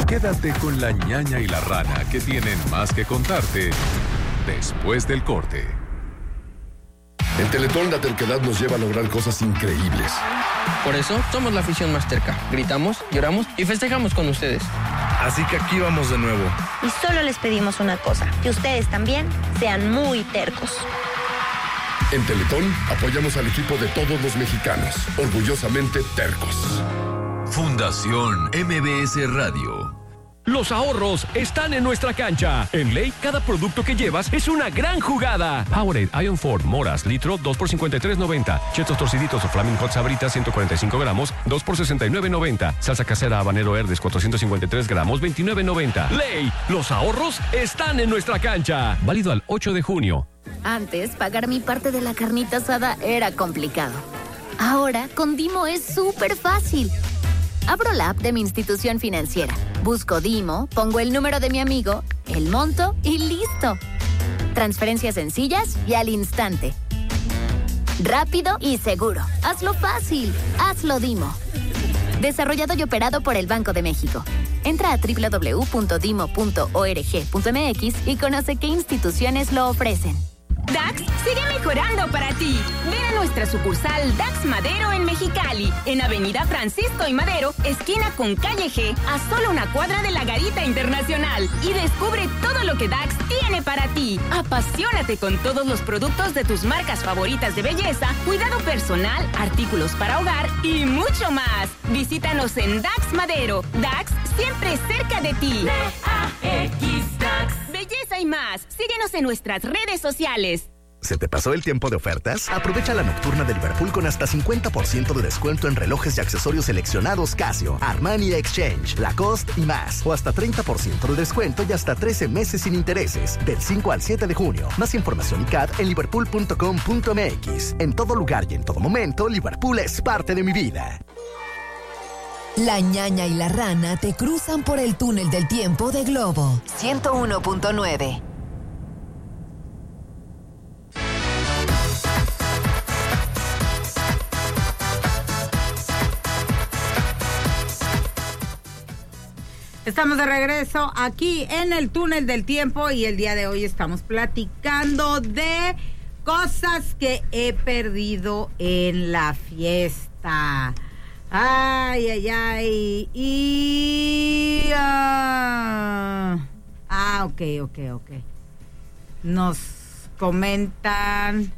Quédate con la ñaña y la rana, que tienen más que contarte después del corte. En Teletón la terquedad nos lleva a lograr cosas increíbles. Por eso somos la afición más terca. Gritamos, lloramos y festejamos con ustedes. Así que aquí vamos de nuevo. Y solo les pedimos una cosa, que ustedes también sean muy tercos. En Teletón apoyamos al equipo de todos los mexicanos, orgullosamente tercos. Fundación MBS Radio. Los ahorros están en nuestra cancha. En Ley, cada producto que llevas es una gran jugada. Powerade, Iron Ford, Moras, litro, 2 por $53.90. Chetos torciditos o Flaming Hot Sabritas, 145 gramos, 2 por $69.90. Salsa casera habanero Herdes, 453 gramos, $29.90. Ley, los ahorros están en nuestra cancha. Válido al 8 de junio. Antes, pagar mi parte de la carnita asada era complicado. Ahora, con Dimo es súper fácil. Abro la app de mi institución financiera, busco Dimo, pongo el número de mi amigo, el monto y listo. Transferencias sencillas y al instante. Rápido y seguro. Hazlo fácil. Hazlo Dimo. Desarrollado y operado por el Banco de México. Entra a www.dimo.org.mx y conoce qué instituciones lo ofrecen. DAX sigue mejorando para ti. Ven a nuestra sucursal DAX Madero en Mexicali, en Avenida Francisco y Madero, esquina con Calle G, a solo una cuadra de la Garita Internacional. Y descubre todo lo que DAX tiene para ti. Apasionate con todos los productos de tus marcas favoritas de belleza, cuidado personal, artículos para hogar y mucho más. Visítanos en DAX Madero. DAX siempre cerca de ti. DAX DAX. Belleza y más. Síguenos en nuestras redes sociales. ¿Se te pasó el tiempo de ofertas? Aprovecha la nocturna de Liverpool con hasta 50% de descuento en relojes y accesorios seleccionados Casio, Armani Exchange, Lacoste y más. O hasta 30% de descuento y hasta 13 meses sin intereses. Del 5 al 7 de junio. Más información y CAD en liverpool.com.mx. En todo lugar y en todo momento, Liverpool es parte de mi vida. La ñaña y la rana te cruzan por el túnel del tiempo de Globo 101.9. Estamos de regreso aquí en el túnel del tiempo y el día de hoy estamos platicando de cosas que he perdido en la fiesta. Ay, ay, ay. Y... ok. Nos comentan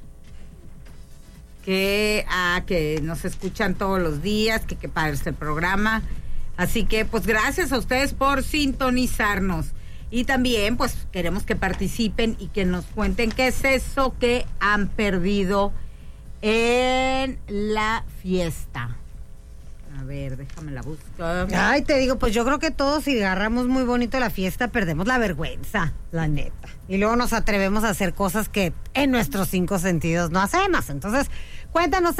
que nos escuchan todos los días, que padre es el programa. Así que, pues, gracias a ustedes por sintonizarnos. Y también, pues, queremos que participen y que nos cuenten qué es eso que han perdido en la fiesta. A ver, déjame la buscar. Ay, te digo, pues yo creo que todos, si agarramos muy bonito la fiesta, perdemos la vergüenza, la neta. Y luego nos atrevemos a hacer cosas que en nuestros 5 sentidos no hacemos. Entonces, cuéntanos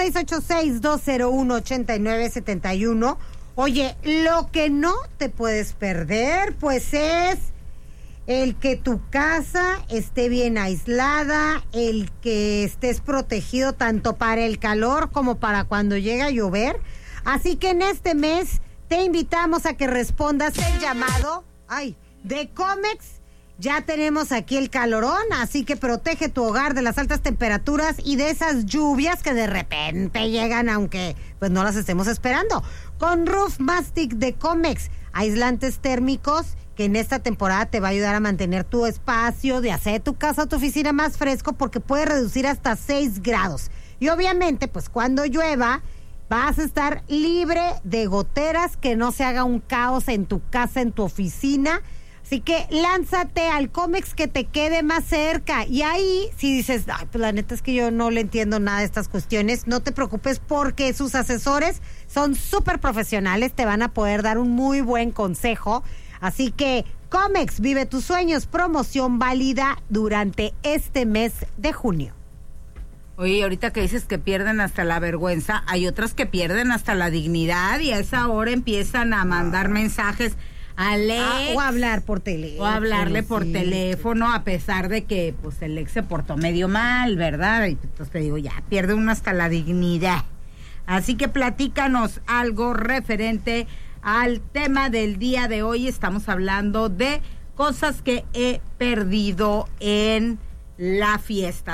686-201-8971. Oye, lo que no te puedes perder, pues es el que tu casa esté bien aislada, el que estés protegido tanto para el calor como para cuando llega a llover. Así que en este mes te invitamos a que respondas el llamado de Comex. Ya tenemos aquí el calorón, así que protege tu hogar de las altas temperaturas y de esas lluvias que de repente llegan, aunque pues no las estemos esperando. Con Roof Mastic de Comex, aislantes térmicos que en esta temporada te va a ayudar a mantener tu espacio, de hacer tu casa o tu oficina más fresco, porque puede reducir hasta 6 grados. Y obviamente, pues cuando llueva, vas a estar libre de goteras, que no se haga un caos en tu casa, en tu oficina. Así que lánzate al Comex que te quede más cerca. Y ahí, si dices, ay, pues la neta es que yo no le entiendo nada de estas cuestiones, no te preocupes, porque sus asesores son súper profesionales, te van a poder dar un muy buen consejo. Así que Comex, vive tus sueños, promoción válida durante este mes de junio. Oye, ahorita que dices que pierden hasta la vergüenza, hay otras que pierden hasta la dignidad y a esa hora empiezan a mandar mensajes al ex. O hablar por teléfono. O hablarle por teléfono, a pesar de que pues el ex se portó medio mal, ¿verdad? Y entonces te digo, ya, pierde uno hasta la dignidad. Así que platícanos algo referente al tema del día de hoy. Estamos hablando de cosas que he perdido en la fiesta.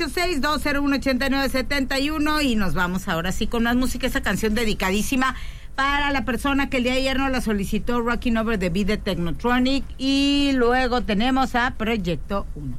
686-201-8971 y nos vamos ahora sí con más música. Esa canción dedicadísima para la persona que el día de ayer nos la solicitó, Rocking Over the Beat de Technotronic. Y luego tenemos a Proyecto 1.